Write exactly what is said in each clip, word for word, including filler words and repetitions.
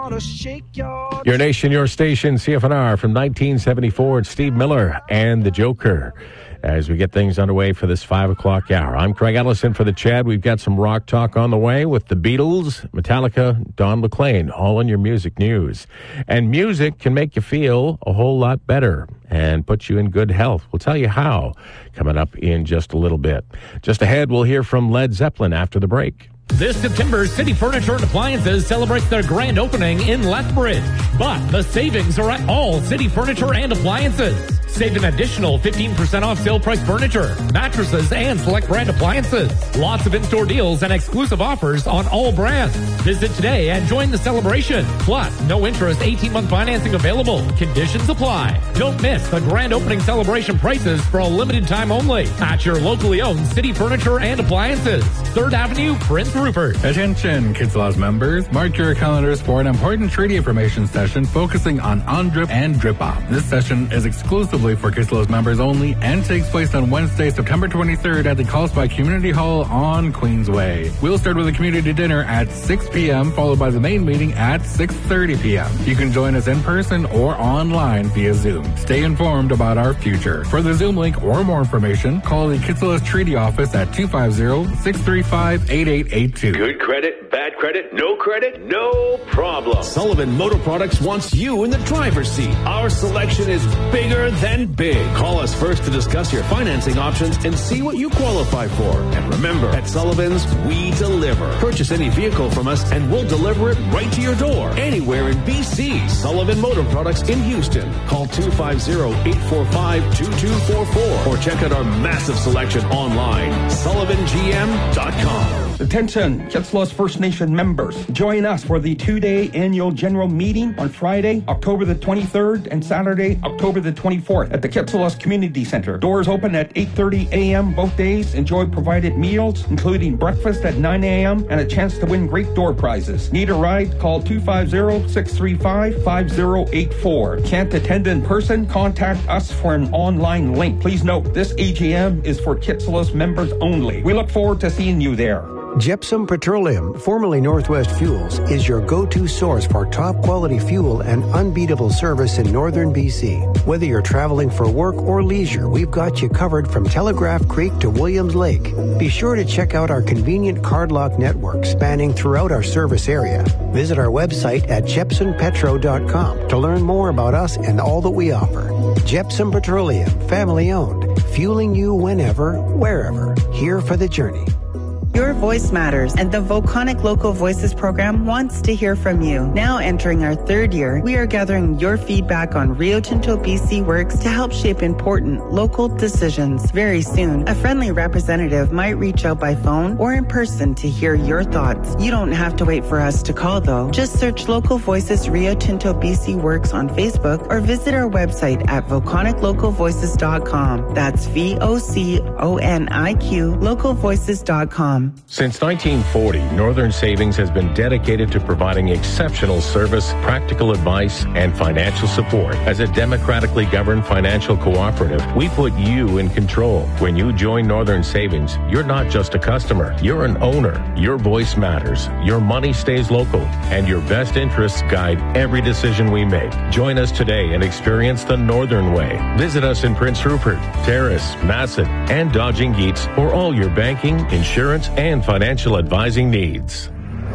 gonna shake your... Your nation, your station, C F N R from nineteen seventy-four. It's Steve Miller and the Joker as we get things underway for this five o'clock hour. I'm Craig Ellison for the Chad. We've got some rock talk on the way with the Beatles, Metallica, Don McLean, all in your music news. And music can make you feel a whole lot better and put you in good health. We'll tell you how coming up in just a little bit. Just ahead, we'll hear from Led Zeppelin after the break. This September, City Furniture and Appliances celebrates their grand opening in Lethbridge. But the savings are at all City Furniture and Appliances. Save an additional fifteen percent off sale price furniture, mattresses, and select brand appliances. Lots of in-store deals and exclusive offers on all brands. Visit today and join the celebration. Plus, no interest eighteen-month financing available. Conditions apply. Don't miss the grand opening celebration prices for a limited time only at your locally owned City Furniture and Appliances. third Avenue, Prince Rupert. Attention, Kids Laws members. Mark your calendars for an important treaty information session focusing on on-drip and drip-off. This session is exclusively for Kids Laws members only and takes place on Wednesday, September twenty-third at the Carlsbad Community Hall on Queensway. We'll start with a community dinner at six p.m. followed by the main meeting at six thirty p.m. You can join us in person or online via Zoom. Stay informed about our future. For the Zoom link or more information, call the Kids Laws Treaty Office at two five zero, six three five, eight eight eight two. Good credit, bad credit, no credit, no problem. Sullivan Motor Products wants you in the driver's seat. Our selection is bigger than big. Call us first to discuss your financing options and see what you qualify for. And remember, at Sullivan's, we deliver. Purchase any vehicle from us and we'll deliver it right to your door. Anywhere in B C. Sullivan Motor Products in Houston. Call two five zero, eight four five, two two four four or check out our massive selection online. Sullivan G M dot com. Attention, Kitsilós First Nation members. Join us for the two-day annual general meeting on Friday, October the twenty-third and Saturday, October the twenty-fourth at the Kitsilós Community Center. Doors open at eight thirty a.m. both days. Enjoy provided meals, including breakfast at nine a.m. and a chance to win great door prizes. Need a ride? Call two five zero, six three five, five zero eight four. Can't attend in person? Contact us for an online link. Please note, this A G M is for Kitsilós members only. We look forward to seeing you there. Gypsum Petroleum, formerly Northwest Fuels, is your go-to source for top-quality fuel and unbeatable service in northern B C. Whether you're traveling for work or leisure, we've got you covered from Telegraph Creek to Williams Lake. Be sure to check out our convenient cardlock network spanning throughout our service area. Visit our website at jepson petro dot com to learn more about us and all that we offer. Gypsum Petroleum, family-owned, fueling you whenever, wherever. Here for the journey. Your voice matters, and the Volcanic Local Voices program wants to hear from you. Now entering our third year, we are gathering your feedback on Rio Tinto B C works to help shape important local decisions. Very soon, a friendly representative might reach out by phone or in person to hear your thoughts. You don't have to wait for us to call, though. Just search Local Voices Rio Tinto B C Works on Facebook or visit our website at volcanic local voices dot com. That's V O C O N I Q, local voices dot com. Since nineteen forty, Northern Savings has been dedicated to providing exceptional service, practical advice, and financial support. As a democratically governed financial cooperative, we put you in control. When you join Northern Savings, you're not just a customer, you're an owner. Your voice matters, your money stays local, and your best interests guide every decision we make. Join us today and experience the Northern Way. Visit us in Prince Rupert, Terrace, Masset, and Dodging Geets for all your banking, insurance, and financial advising needs.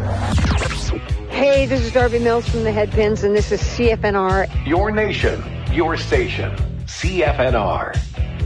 Hey, this is Darby Mills from the Headpins, and this is C F N R. Your nation, your station, C F N R.